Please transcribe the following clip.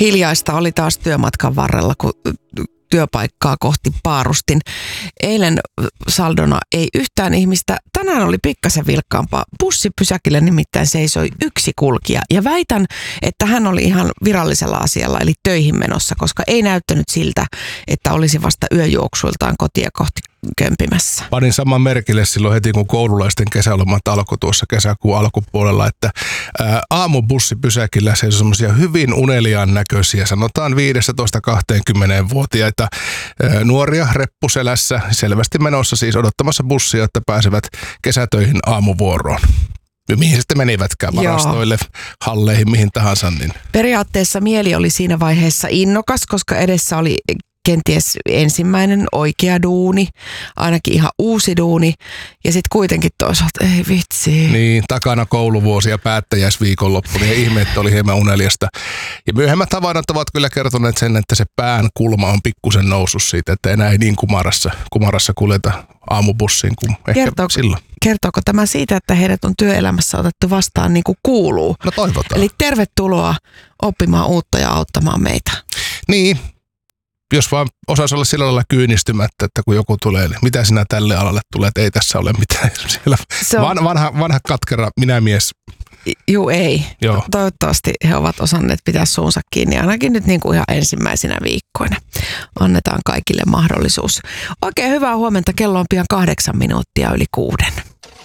Hiljaista oli taas työmatkan varrella, kun työpaikkaa kohti paarustin. Eilen saldona ei yhtään ihmistä. Tänään oli pikkasen vilkkaampaa. Bussipysäkillä nimittäin seisoi yksi kulkija. Ja väitän, että hän oli ihan virallisella asialla, eli töihin menossa, koska ei näyttänyt siltä, että olisi vasta yöjuoksuiltaan kotia kohti kömpimässä. Panin saman merkille silloin heti, kun koululaisten kesälomat alkoi tuossa kesäkuun alkupuolella, että aamubussipysäkillä se on semmoisia hyvin uneliaan näköisiä, sanotaan 15-20-vuotiaita nuoria reppuselässä, selvästi menossa siis odottamassa bussia, että pääsevät kesätöihin aamuvuoroon. Mihin sitten menivätkään, varastoille, halleihin, mihin tahansa. Niin. Periaatteessa mieli oli siinä vaiheessa innokas, koska edessä oli kenties ensimmäinen oikea duuni, ainakin ihan uusi duuni, ja sitten kuitenkin toisaalta, ei vitsi. Niin, takana kouluvuosi ja päättäjäisviikonloppu, niin ihme, että oli hieman uneliasta. Ja myöhemmät havainnot ovat kyllä kertoneet sen, että se pään kulma on pikkusen noussut siitä, että enää ei niin kumarassa kuljeta aamubussiin kuin ehkä silloin. Kertooko tämä siitä, että heidät on työelämässä otettu vastaan niin kuin kuuluu? No toivotaan. Eli tervetuloa oppimaan uutta ja auttamaan meitä. Niin. Jos vaan osaisi olla sillä lailla kyynistymättä, että kun joku tulee, niin mitä sinä tälle alalle tulee, että ei tässä ole mitään. Siellä vanha katkera minämies. Juu, ei. Joo. Toivottavasti he ovat osanneet pitää suunsa kiinni, ainakin nyt niin kuin ihan ensimmäisenä viikkoina. Annetaan kaikille mahdollisuus. Oikein hyvää huomenta, kello on pian 8 minuuttia yli 6.